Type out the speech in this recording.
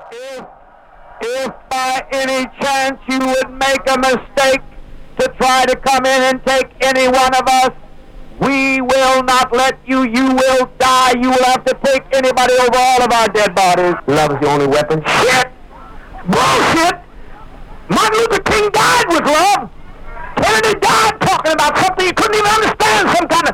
If by any chance you would make a mistake to try to come in and take any one of us, we will not let you. You will die. You will have to take anybody over all of our dead bodies. Love is the only weapon. Shit! Bullshit! Martin Luther King died with love. Kennedy died talking about something you couldn't even understand, some kind